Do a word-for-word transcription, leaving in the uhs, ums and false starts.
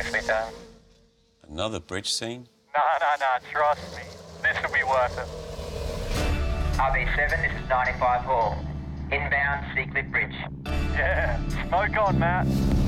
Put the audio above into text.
sweetheart. Another bridge scene? No, no, no, trust me. This will be worth it. R B seven, this is ninety-five Hall. Inbound Seacliff Bridge. Yeah, smoke on, Matt.